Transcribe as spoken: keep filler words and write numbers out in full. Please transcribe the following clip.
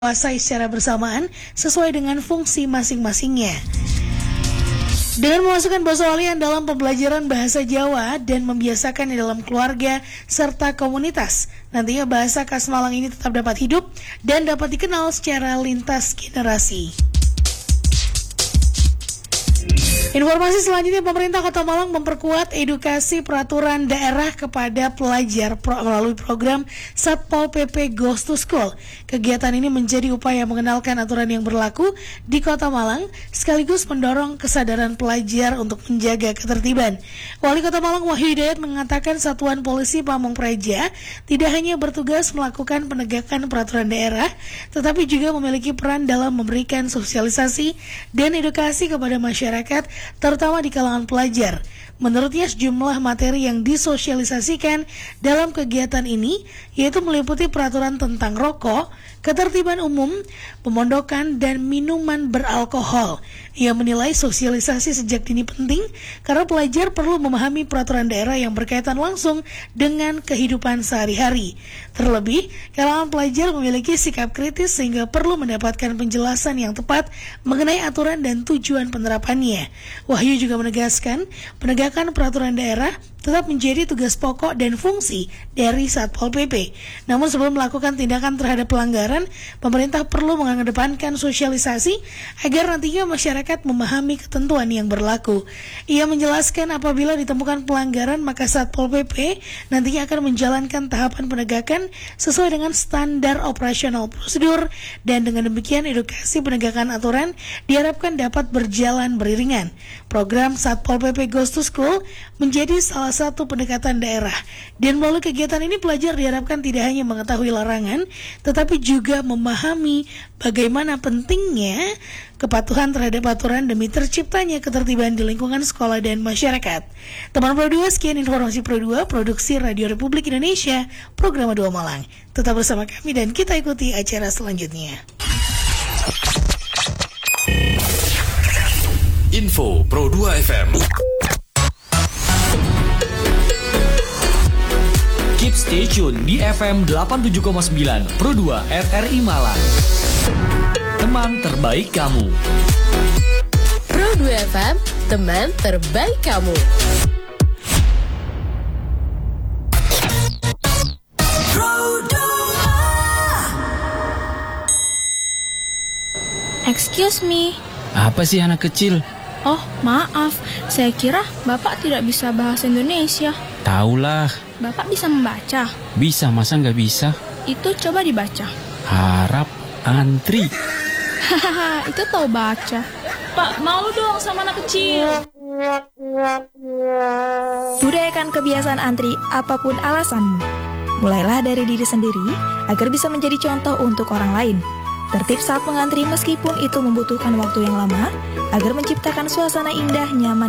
menguasai secara bersamaan sesuai dengan fungsi masing-masingnya. Dengan memasukkan bahasa walian dalam pembelajaran bahasa Jawa dan membiasakan di dalam keluarga serta komunitas, nantinya bahasa khas Malang ini tetap dapat hidup dan dapat dikenal secara lintas generasi. Informasi selanjutnya, pemerintah Kota Malang memperkuat edukasi peraturan daerah kepada pelajar pro- melalui program Satpol P P Goes to School. Kegiatan ini menjadi upaya mengenalkan aturan yang berlaku di Kota Malang, sekaligus mendorong kesadaran pelajar untuk menjaga ketertiban. Wali Kota Malang Wahyu Hidayat mengatakan Satuan Polisi Pamong Praja tidak hanya bertugas melakukan penegakan peraturan daerah, tetapi juga memiliki peran dalam memberikan sosialisasi dan edukasi kepada masyarakat, terutama di kalangan pelajar. Menurutnya sejumlah materi yang disosialisasikan dalam kegiatan ini yaitu meliputi peraturan tentang rokok, ketertiban umum, pemondokan, dan minuman beralkohol. Ia menilai sosialisasi sejak dini penting karena pelajar perlu memahami peraturan daerah yang berkaitan langsung dengan kehidupan sehari-hari. Terlebih, kalangan pelajar memiliki sikap kritis sehingga perlu mendapatkan penjelasan yang tepat mengenai aturan dan tujuan penerapannya. Wahyu juga menegaskan penegakan peraturan daerah tetap menjadi tugas pokok dan fungsi dari Satpol P P. Namun sebelum melakukan tindakan terhadap pelanggaran, pemerintah perlu mengedepankan sosialisasi agar nantinya masyarakat memahami ketentuan yang berlaku. Ia menjelaskan apabila ditemukan pelanggaran, maka Satpol P P nantinya akan menjalankan tahapan penegakan sesuai dengan standar operasional prosedur, dan dengan demikian edukasi penegakan aturan diharapkan dapat berjalan beriringan. Program Satpol P P Goes to School menjadi salah satu pendekatan daerah, dan melalui kegiatan ini pelajar diharapkan tidak hanya mengetahui larangan, tetapi juga memahami bagaimana pentingnya kepatuhan terhadap aturan demi terciptanya ketertiban di lingkungan sekolah dan masyarakat. Teman Pro dua, sekian informasi Pro dua, produksi Radio Republik Indonesia, program dua Malang. Tetap bersama kami dan kita ikuti acara selanjutnya. Info Pro dua F M. Keep stay tune di F M delapan puluh tujuh koma sembilan Pro dua R R I Malang. Teman terbaik kamu. Pro dua F M, teman terbaik kamu. Pro dua. Excuse me. Apa sih anak kecil? Oh, maaf. Saya kira Bapak tidak bisa bahasa Indonesia. Taulah. Bapak bisa membaca? Bisa, masa nggak bisa? Itu coba dibaca. Harap antri. Hahaha, itu tahu baca. Pak, mau dong sama anak kecil. Budayakan kebiasaan antri apapun alasanmu. Mulailah dari diri sendiri agar bisa menjadi contoh untuk orang lain. Tertib saat mengantri meskipun itu membutuhkan waktu yang lama agar menciptakan suasana indah, nyaman,